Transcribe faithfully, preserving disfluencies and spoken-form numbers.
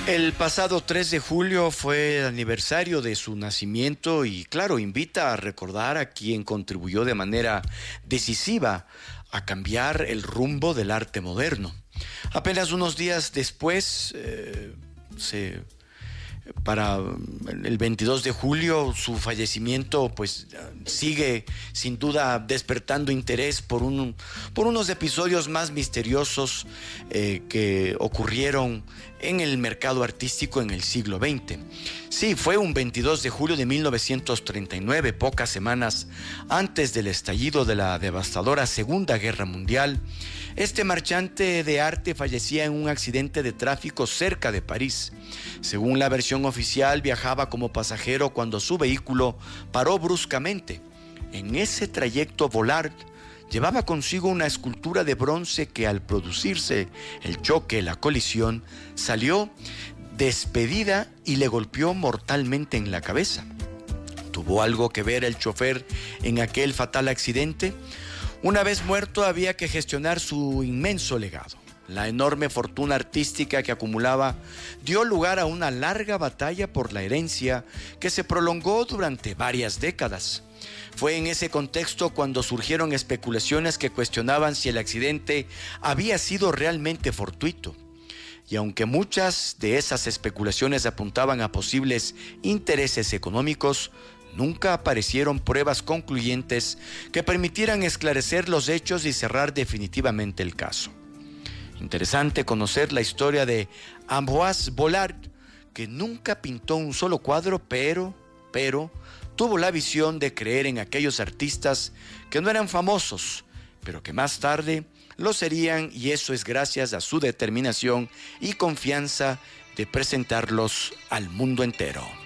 El pasado tres de julio fue el aniversario de su nacimiento y, claro, invita a recordar a quien contribuyó de manera decisiva a cambiar el rumbo del arte moderno. Apenas unos días después, eh, se... para el veintidós de julio, su fallecimiento pues sigue sin duda despertando interés por, un, por unos episodios más misteriosos eh, que ocurrieron en el mercado artístico en el siglo veinte. Sí, fue un veintidós de julio de mil novecientos treinta y nueve, pocas semanas antes del estallido de la devastadora Segunda Guerra Mundial. Este marchante de arte fallecía en un accidente de tráfico cerca de París. Según la versión oficial, viajaba como pasajero cuando su vehículo paró bruscamente. En ese trayecto, Vollard llevaba consigo una escultura de bronce que, al producirse el choque, la colisión, salió despedida y le golpeó mortalmente en la cabeza. ¿Tuvo algo que ver el chofer en aquel fatal accidente? Una vez muerto, había que gestionar su inmenso legado. La enorme fortuna artística que acumulaba dio lugar a una larga batalla por la herencia que se prolongó durante varias décadas. Fue en ese contexto cuando surgieron especulaciones que cuestionaban si el accidente había sido realmente fortuito. Y aunque muchas de esas especulaciones apuntaban a posibles intereses económicos, nunca aparecieron pruebas concluyentes que permitieran esclarecer los hechos y cerrar definitivamente el caso. Interesante conocer la historia de Ambroise Vollard, que nunca pintó un solo cuadro, pero, pero, tuvo la visión de creer en aquellos artistas que no eran famosos, pero que más tarde lo serían, y eso es gracias a su determinación y confianza de presentarlos al mundo entero.